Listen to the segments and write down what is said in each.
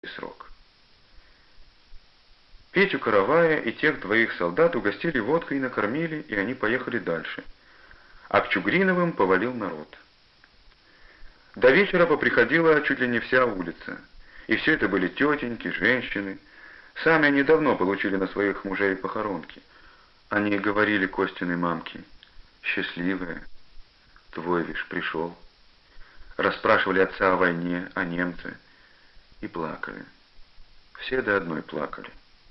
срок. Петю Каравая и тех двоих солдат угостили водкой и накормили, и они поехали дальше. А к Чугриновым повалил народ. До вечера поприходила чуть ли не вся улица. И все это были тетеньки, женщины. Сами они давно получили на своих мужей похоронки. Они говорили Костиной мамке: «Счастливая, твой вишь пришел». Расспрашивали отца о войне, о немце. И плакали. Все до одной плакали.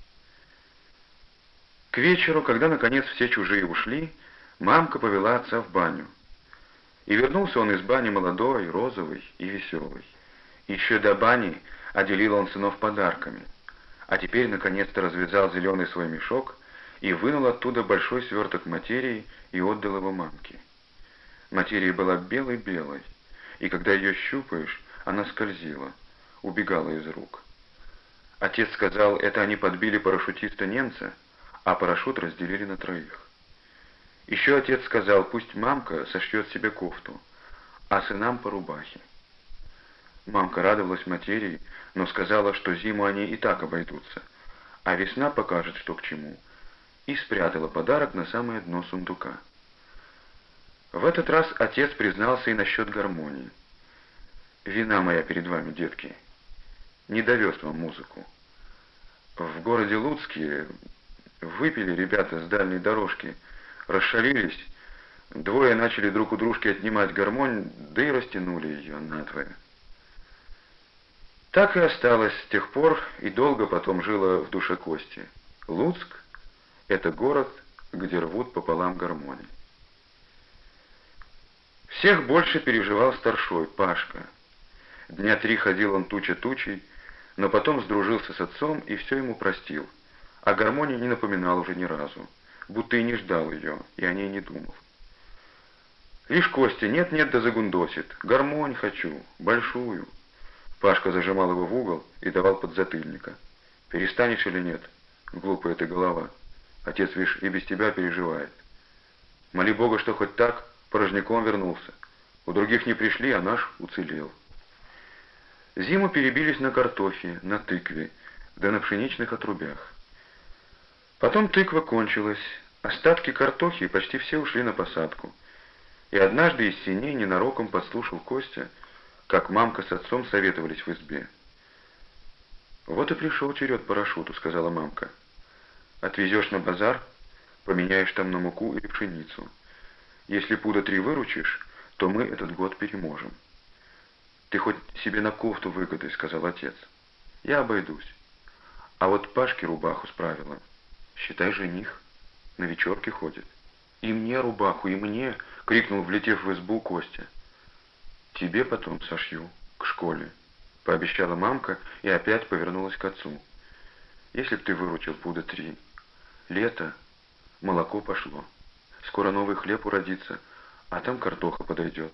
К вечеру, когда наконец все чужие ушли, мамка повела отца в баню. И вернулся он из бани молодой, розовый и веселый. Еще до бани отделил он сынов подарками, а теперь наконец-то развязал зеленый свой мешок и вынул оттуда большой сверток материи и отдал его мамке. Материя была белой-белой, и когда ее щупаешь, она скользила, убегала из рук. Отец сказал, это они подбили парашютиста-немца, а парашют разделили на троих. Еще отец сказал, пусть мамка сошьет себе кофту, а сынам по рубахе. Мамка радовалась материи, но сказала, что зиму они и так обойдутся, а весна покажет, что к чему, и спрятала подарок на самое дно сундука. В этот раз отец признался и насчет гармонии. «Вина моя перед вами, детки, не довез вам музыку. В городе Луцке выпили ребята с дальней дорожки, расшалились, двое начали друг у дружки отнимать гармонь, да и растянули ее надвое». Так и осталось с тех пор, и долго потом жило в душе Кости. Луцк — это город, где рвут пополам гармонии. Всех больше переживал старшой, Пашка. Дня 3 ходил он туча тучей, но потом сдружился с отцом и все ему простил, а гармонии не напоминал уже ни разу, будто и не ждал ее, и о ней не думал. Лишь Костя нет-нет да загундосит: «Гармонь хочу, большую». Пашка зажимал его в угол и давал подзатыльника. «Перестанешь или нет? Глупая ты голова. Отец, видишь, и без тебя переживает. Моли Бога, что хоть так порожняком вернулся. У других не пришли, а наш уцелел». Зиму перебились на картофе, на тыкве, да на пшеничных отрубях. Потом тыква кончилась, остатки картохи почти все ушли на посадку. И однажды из сеней ненароком подслушал Костя, как мамка с отцом советовались в избе. «Вот и пришел черед парашюту», — сказала мамка. «Отвезешь на базар, поменяешь там на муку или пшеницу. Если пуда 3 выручишь, то мы этот год переможем». «Ты хоть себе на кофту выгодай», — сказал отец. «Я обойдусь. А вот Пашке рубаху справила. Считай, жених. На вечерке ходит». «И мне рубаху, и мне!» — крикнул, влетев в избу, Костя. «Тебе потом сошью, к школе», — пообещала мамка и опять повернулась к отцу. «Если б ты выручил пуда 3. Лето, молоко пошло. Скоро новый хлеб уродится, а там картоха подойдет».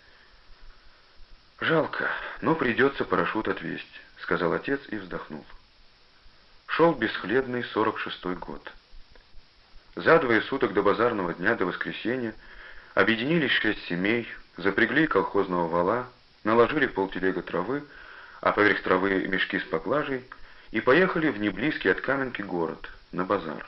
«Жалко, но придется парашют отвезть», — сказал отец и вздохнул. Шел бесхлебный 46-й год. За 2 суток до базарного дня, до воскресенья, объединились 6 семей, запрягли колхозного вола, наложили полтелега травы, а поверх травы мешки с поклажей, и поехали в неблизкий от Каменки город, на базар.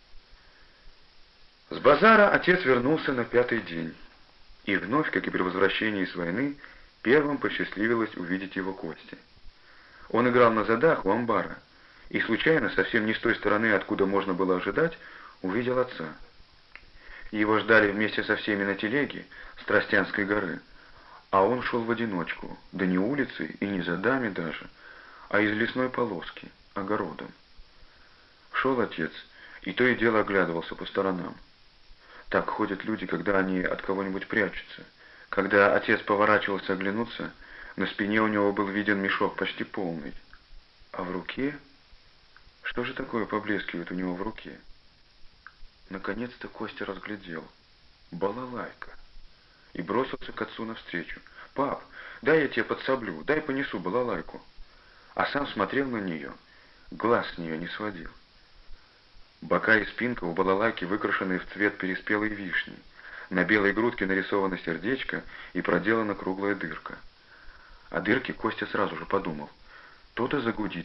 С базара отец вернулся на 5-й день, и вновь, как и при возвращении с войны, первым посчастливилось увидеть его Косте. Он играл на задах у амбара, и случайно, совсем не с той стороны, откуда можно было ожидать, увидел отца. Его ждали вместе со всеми на телеге с Тростянской горы, а он шел в одиночку, да не улицей и не задами даже, а из лесной полоски, огородом. Шел отец, и то и дело оглядывался по сторонам. Так ходят люди, когда они от кого-нибудь прячутся. Когда отец поворачивался оглянуться, на спине у него был виден мешок почти полный. А в руке? Что же такое поблескивает у него в руке? Наконец-то Костя разглядел. Балалайка. И бросился к отцу навстречу. «Пап, дай я тебе подсоблю, дай понесу балалайку». А сам смотрел на нее, глаз с нее не сводил. Бока и спинка у балалайки выкрашены в цвет переспелой вишни. На белой грудке нарисовано сердечко и проделана круглая дырка. О дырке Костя сразу же подумал: что-то загудит